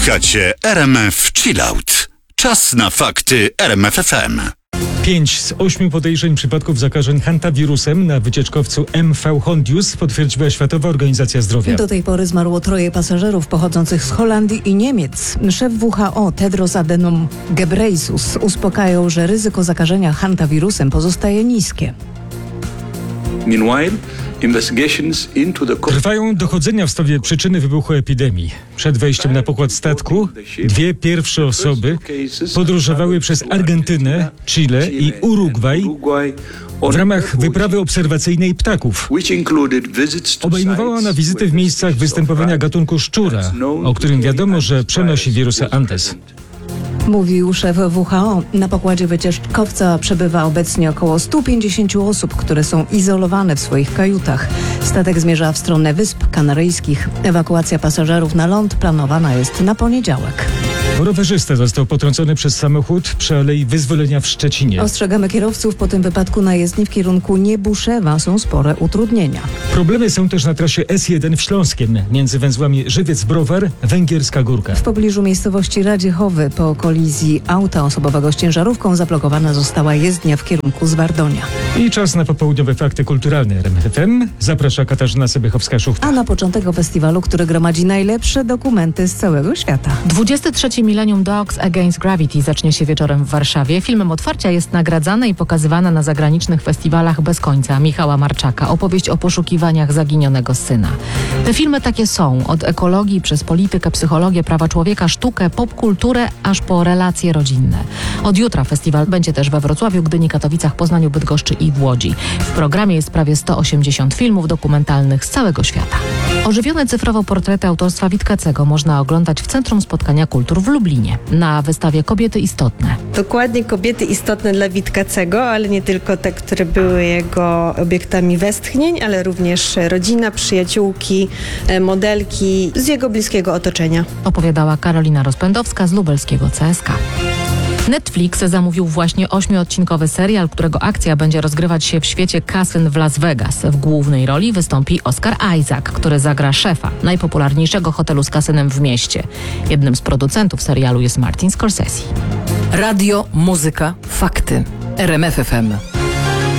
Słuchacie RMF Chillout. Czas na fakty RMF FM. 5 z 8 podejrzeń przypadków zakażeń hantawirusem na wycieczkowcu MV Hondius potwierdziła Światowa Organizacja Zdrowia. Do tej pory zmarło 3 pasażerów pochodzących z Holandii i Niemiec. Szef WHO Tedros Adhanom Ghebreyesus uspokajał, że ryzyko zakażenia hantawirusem pozostaje niskie. Trwają dochodzenia w sprawie przyczyny wybuchu epidemii. Przed wejściem na pokład statku 2 pierwsze osoby podróżowały przez Argentynę, Chile i Urugwaj w ramach wyprawy obserwacyjnej ptaków. Obejmowała ona wizyty w miejscach występowania gatunku szczura, o którym wiadomo, że przenosi wirusa Andes. Mówił szef WHO. Na pokładzie wycieczkowca przebywa obecnie około 150 osób, które są izolowane w swoich kajutach. Statek zmierza w stronę Wysp Kanaryjskich. Ewakuacja pasażerów na ląd planowana jest na poniedziałek. Rowerzysta został potrącony przez samochód przy Alei Wyzwolenia w Szczecinie. Ostrzegamy kierowców, po tym wypadku na jezdni w kierunku Niebuszewa są spore utrudnienia. Problemy są też na trasie S1 w Śląskiem, między węzłami Żywiec-Browar, Węgierska Górka. W pobliżu miejscowości Radziechowy po kolizji auta osobowego z ciężarówką zablokowana została jezdnia w kierunku Zwardonia. I czas na popołudniowe fakty kulturalne RMF FM. Zaprasza Katarzyna Sebychowska-Szuchta. A na początek o festiwalu, który gromadzi najlepsze dokumenty z całego świata. 23. Millennium Dogs Against Gravity zacznie się wieczorem w Warszawie. Filmem otwarcia jest nagradzana i pokazywana na zagranicznych festiwalach bez końca Michała Marczaka. Opowieść o poszukiwaniach zaginionego syna. Te filmy takie są. Od ekologii przez politykę, psychologię, prawa człowieka, sztukę, popkulturę, aż po relacje rodzinne. Od jutra festiwal będzie też we Wrocławiu, Gdyni, Katowicach, Poznaniu, Bydgoszczy i w Łodzi. W programie jest prawie 180 filmów dokumentalnych z całego świata. Ożywione cyfrowo portrety autorstwa Witkacego można oglądać w Centrum Spotkania Kultur w Lublinie na wystawie Kobiety Istotne. Dokładnie kobiety istotne dla Witkacego, ale nie tylko te, które były jego obiektami westchnień, ale również rodzina, przyjaciółki, modelki z jego bliskiego otoczenia. Opowiadała Karolina Rozpędowska z lubelskiego CSK. Netflix zamówił właśnie 8-odcinkowy serial, którego akcja będzie rozgrywać się w świecie kasyn w Las Vegas. W głównej roli wystąpi Oscar Isaac, który zagra szefa najpopularniejszego hotelu z kasynem w mieście. Jednym z producentów serialu jest Martin Scorsese. Radio, muzyka, fakty. RMF FM.